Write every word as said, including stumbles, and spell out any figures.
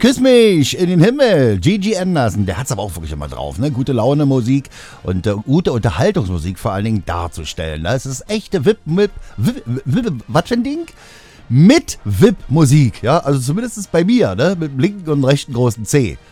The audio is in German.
Küss mich in den Himmel. Gigi Anderson, der hat's aber auch wirklich immer drauf, ne? Gute Laune Musik und äh, gute Unterhaltungsmusik vor allen Dingen darzustellen. Das ist echte Wip, Wip, Wip, Wip, was für ein Ding? Mit Wip-Musik, ja? Also zumindest bei mir, ne? Mit dem linken und rechten großen C.